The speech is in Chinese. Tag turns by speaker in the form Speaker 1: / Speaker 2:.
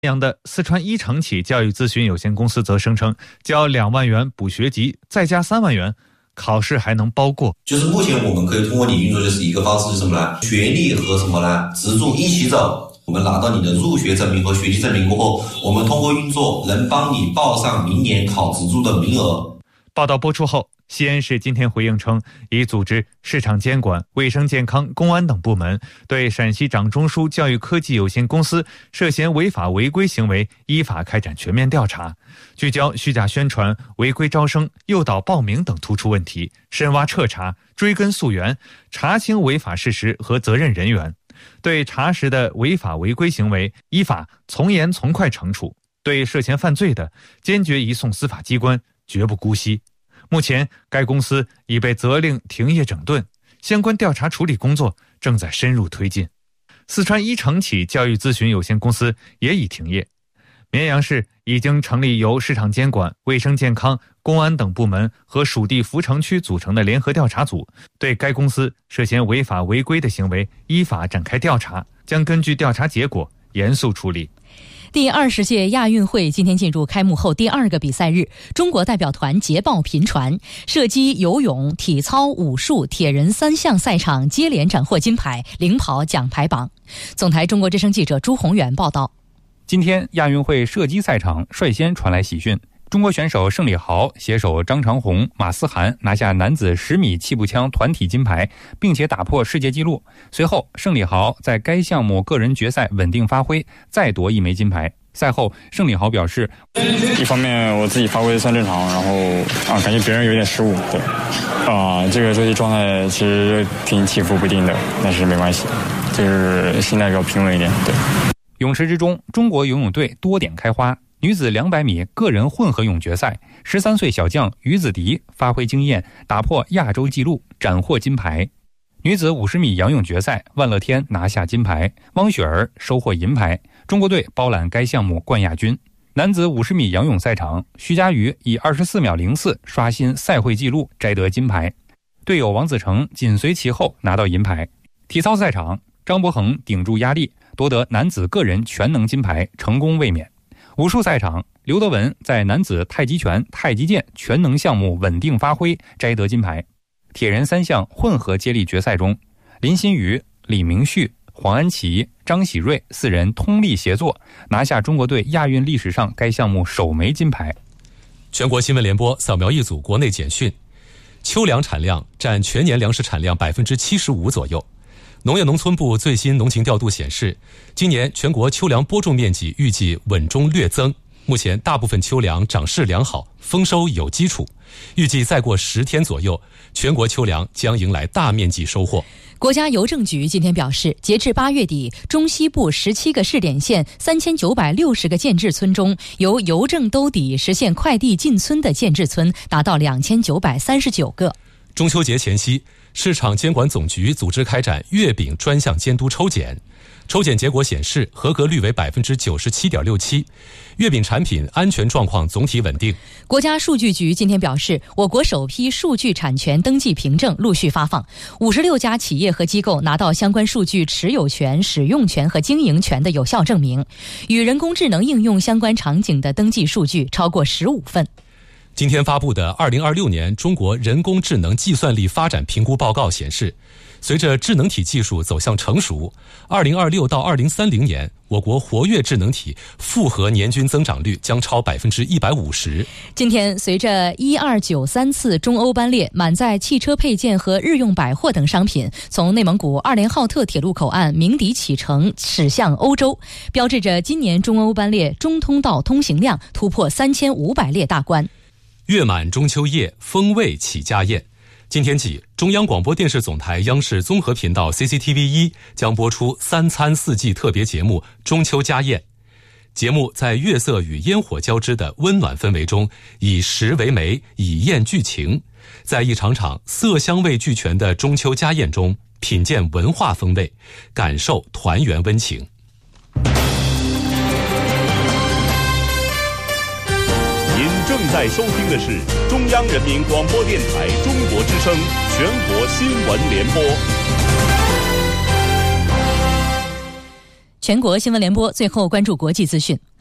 Speaker 1: 阳的四川一城企教育咨询有限公司则声称，交2万元补学籍，再加3万元，考试还能包过。
Speaker 2: 就是目前我们可以通过你运作就是一个方式是什么呢？学历和什么呢？资助一起走。我们拿到你的入学证明和学籍证明过后，我们通过运作能帮你报上明年考资助的名额。
Speaker 1: 报道播出后，西安市今天回应称，已组织市场监管、卫生健康、公安等部门对陕西掌中枢教育科技有限公司涉嫌违法违规行为依法开展全面调查，聚焦虚假宣传、违规招生、诱导报名等突出问题，深挖彻查，追根溯源，查清违法事实和责任人员。对查实的违法违规行为，依法从严从快惩处；对涉嫌犯罪的，坚决移送司法机关，绝不姑息。目前，该公司已被责令停业整顿，相关调查处理工作正在深入推进。四川一城企教育咨询有限公司也已停业。绵阳市已经成立由市场监管、卫生健康、公安等部门和属地扶城区组成的联合调查组，对该公司涉嫌违法违规的行为依法展开调查，将根据调查结果严肃处理。
Speaker 3: 第20届亚运会今天进入开幕后第2个比赛日，中国代表团捷报频传，射击、游泳、体操、武术、铁人3项赛场接连斩获金牌，领跑奖牌榜。总台中国之声记者朱宏远报道。
Speaker 4: 今天亚运会射击赛场率先传来喜讯，中国选手盛礼豪携手张长虹、马思涵拿下男子10米气步枪团体金牌，并且打破世界纪录。随后，盛礼豪在该项目个人决赛稳定发挥，再夺1枚金牌。赛后，盛礼豪表示，
Speaker 5: 一方面我自己发挥算正常，然后感觉别人有点失误，对，这个射击状态其实挺起伏不定的，但是没关系，就是心态比较平稳一点，对。
Speaker 4: 泳池之中，中国游泳队多点开花。女子200米个人混合泳决赛，13岁小将于子迪发挥惊艳，打破亚洲纪录，斩获金牌。女子50米仰泳决赛，万乐天拿下金牌，汪雪儿收获银牌，中国队包揽该项目冠亚军。男子50米仰泳赛场，徐嘉余以24秒04刷新赛会纪录，摘得金牌，队友王子成紧随其后拿到银牌。体操赛场，张博恒顶住压力，夺得男子个人全能金牌，成功卫冕。武术赛场，刘德文在男子太极拳、太极剑全能项目稳定发挥，摘得金牌。铁人3项混合接力决赛中，林新宇、李明旭、黄安琪、张喜瑞4人通力协作，拿下中国队亚运历史上该项目首枚金牌。
Speaker 6: 全国新闻联播扫描一组国内简讯：秋粮产量占全年粮食产量75%左右。农业农村部最新农情调度显示，今年全国秋粮播种面积预计稳中略增，目前大部分秋粮长势良好，丰收有基础，预计再过10天左右，全国秋粮将迎来大面积收获。
Speaker 3: 国家邮政局今天表示，截至8月底，中西部17个试点县3960个建制村中，由邮政兜底实现快递进村的建制村达到2939个。
Speaker 6: 中秋节前夕，市场监管总局组织开展月饼专项监督抽检，抽检结果显示合格率为97.67%，月饼产品安全状况总体稳定。
Speaker 3: 国家数据局今天表示，我国首批数据产权登记凭证陆续发放，56家企业和机构拿到相关数据持有权、使用权和经营权的有效证明，与人工智能应用相关场景的登记数据超过15份。
Speaker 6: 今天发布的2026年中国人工智能计算力发展评估报告显示，随着智能体技术走向成熟，2026到2030年，我国活跃智能体复合年均增长率将超150%。
Speaker 3: 今天，随着1293次中欧班列满载汽车配件和日用百货等商品从内蒙古二连浩特铁路口岸鸣笛启程驶向欧洲，标志着今年中欧班列中通道通行量突破3500列大关。
Speaker 6: 月满中秋夜，风味起家宴。今天起，中央广播电视总台央视综合频道 CCTV1 将播出3餐4季特别节目《中秋家宴》。节目在月色与烟火交织的温暖氛围中，以食为媒，以宴聚情，在一场场色香味俱全的中秋家宴中，品鉴文化风味，感受团圆温情。
Speaker 7: 正在收听的是中央人民广播电台中国之声全国新闻联播。
Speaker 3: 全国新闻联播最后关注国际资讯。